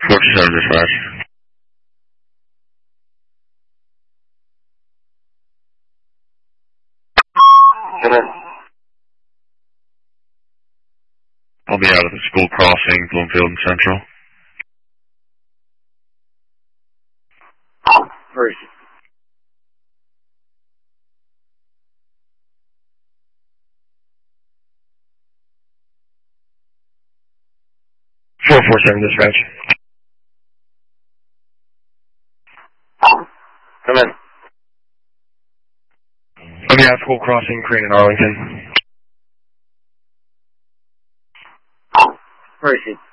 427 dispatch. Come in. I'll be out at the school crossing, Bloomfield and Central. Where is he? Four 447 dispatch. Come in. I'll be out at school crossing, Crane and Arlington. Where is he?